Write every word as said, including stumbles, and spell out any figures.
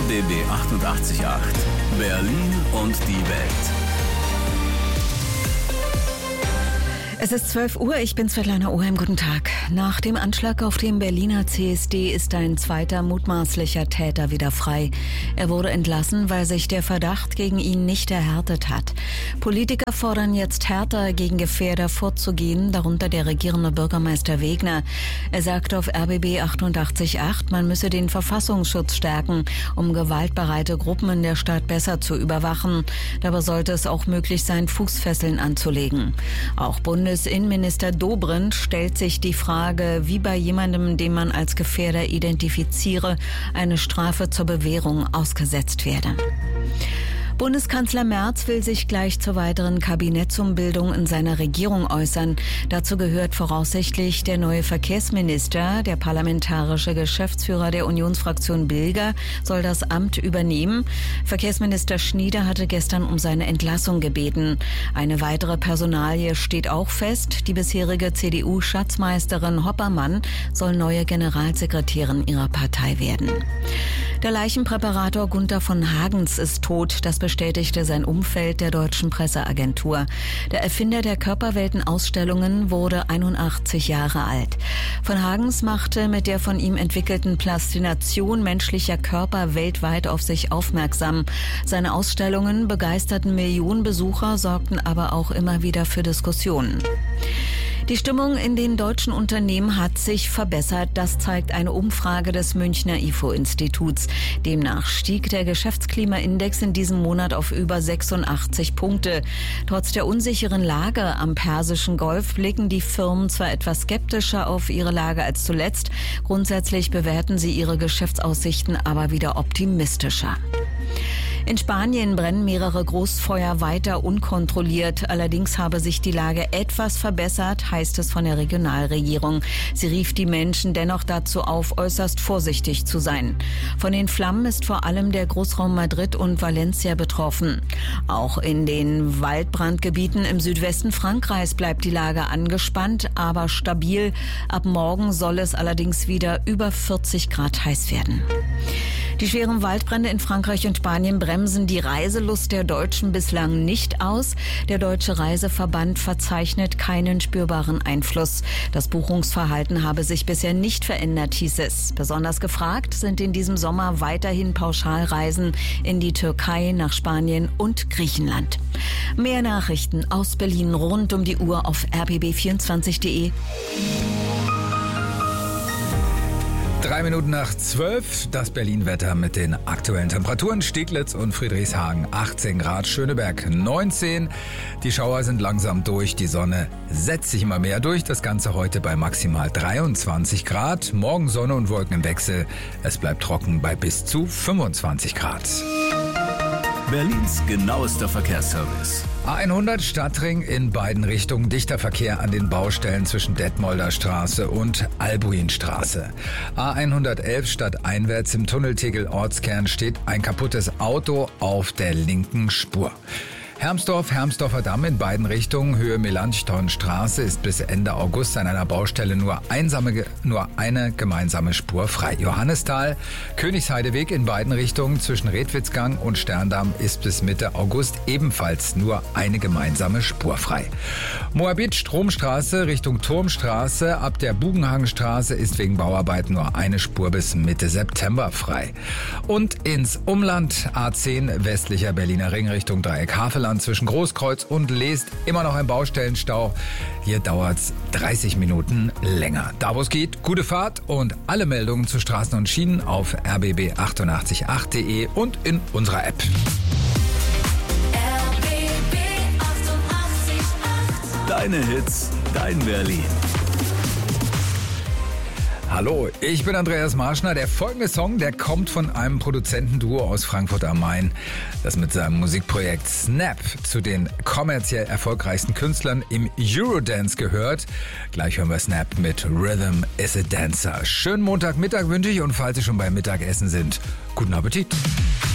B B achtundachtzig Komma acht. Berlin und die Welt. Es ist zwölf Uhr, ich bin Svetlana Oheim, guten Tag. Nach dem Anschlag auf den Berliner C S D ist ein zweiter mutmaßlicher Täter wieder frei. Er wurde entlassen, weil sich der Verdacht gegen ihn nicht erhärtet hat. Politiker fordern jetzt härter gegen Gefährder vorzugehen, darunter der regierende Bürgermeister Wegner. Er sagt auf R B B achtundachtzig Komma acht, man müsse den Verfassungsschutz stärken, um gewaltbereite Gruppen in der Stadt besser zu überwachen. Dabei sollte es auch möglich sein, Fußfesseln anzulegen. Auch Bundesinnenminister Dobrindt stellt sich die Frage, wie bei jemandem, den man als Gefährder identifiziere, eine Strafe zur Bewährung ausgesetzt werde. Bundeskanzler Merz will sich gleich zur weiteren Kabinettsumbildung in seiner Regierung äußern. Dazu gehört voraussichtlich der neue Verkehrsminister. Der parlamentarische Geschäftsführer der Unionsfraktion Bilger soll das Amt übernehmen. Verkehrsminister Schnieder hatte gestern um seine Entlassung gebeten. Eine weitere Personalie steht auch fest. Die bisherige C D U-Schatzmeisterin Hoppermann soll neue Generalsekretärin ihrer Partei werden. Der Leichenpräparator Gunther von Hagens ist tot. Das bestätigte sein Umfeld der deutschen Presseagentur. Der Erfinder der Körperwelten-Ausstellungen wurde einundachtzig Jahre alt. Von Hagens machte mit der von ihm entwickelten Plastination menschlicher Körper weltweit auf sich aufmerksam. Seine Ausstellungen begeisterten Millionen Besucher, sorgten aber auch immer wieder für Diskussionen. Die Stimmung in den deutschen Unternehmen hat sich verbessert. Das zeigt eine Umfrage des Münchner I F O-Instituts. Demnach stieg der Geschäftsklimaindex in diesem Monat auf über sechsundachtzig Punkte. Trotz der unsicheren Lage am Persischen Golf blicken die Firmen zwar etwas skeptischer auf ihre Lage als zuletzt. Grundsätzlich bewerten sie ihre Geschäftsaussichten aber wieder optimistischer. In Spanien brennen mehrere Großfeuer weiter unkontrolliert. Allerdings habe sich die Lage etwas verbessert, heißt es von der Regionalregierung. Sie rief die Menschen dennoch dazu auf, äußerst vorsichtig zu sein. Von den Flammen ist vor allem der Großraum Madrid und Valencia betroffen. Auch in den Waldbrandgebieten im Südwesten Frankreichs bleibt die Lage angespannt, aber stabil. Ab morgen soll es allerdings wieder über vierzig Grad heiß werden. Die schweren Waldbrände in Frankreich und Spanien bremsen die Reiselust der Deutschen bislang nicht aus. Der Deutsche Reiseverband verzeichnet keinen spürbaren Einfluss. Das Buchungsverhalten habe sich bisher nicht verändert, hieß es. Besonders gefragt sind in diesem Sommer weiterhin Pauschalreisen in die Türkei, nach Spanien und Griechenland. Mehr Nachrichten aus Berlin rund um die Uhr auf r b b vierundzwanzig punkt de. Drei Minuten nach zwölf, das Berlin-Wetter mit den aktuellen Temperaturen. Steglitz und Friedrichshagen achtzehn Grad, Schöneberg neunzehn. Die Schauer sind langsam durch, die Sonne setzt sich immer mehr durch. Das Ganze heute bei maximal dreiundzwanzig Grad. Morgen Sonne und Wolken im Wechsel. Es bleibt trocken bei bis zu fünfundzwanzig Grad. Berlins genauester Verkehrsservice. A hundert Stadtring in beiden Richtungen, dichter Verkehr an den Baustellen zwischen Detmolder Straße und Albuinstraße. A hundertelf stadteinwärts im Tunnel Tegel Ortskern steht ein kaputtes Auto auf der linken Spur. Hermsdorf, Hermsdorfer Damm in beiden Richtungen, Höhe Melanchthonstraße, ist bis Ende August an einer Baustelle nur, einsame, nur eine gemeinsame Spur frei. Johannisthal, Königsheideweg in beiden Richtungen zwischen Redwitzgang und Sterndamm ist bis Mitte August ebenfalls nur eine gemeinsame Spur frei. Moabit, Stromstraße Richtung Turmstraße, ab der Bugenhagenstraße ist wegen Bauarbeit nur eine Spur bis Mitte September frei. Und ins Umland, A zehn westlicher Berliner Ring Richtung Dreieck Havelland zwischen Großkreuz und Leest immer noch ein Baustellenstau. Hier dauert's dreißig Minuten länger. Da wo es geht, gute Fahrt und alle Meldungen zu Straßen und Schienen auf r b b achtundachtzig Komma acht punkt de und in unserer App. R B B achtundachtzig Komma acht. Deine Hits, dein Berlin. Hallo, ich bin Andreas Marschner. Der folgende Song, der kommt von einem Produzentenduo aus Frankfurt am Main, das mit seinem Musikprojekt Snap zu den kommerziell erfolgreichsten Künstlern im Eurodance gehört. Gleich hören wir Snap mit Rhythm is a Dancer. Schönen Montagmittag wünsche ich und falls Sie schon beim Mittagessen sind, guten Appetit.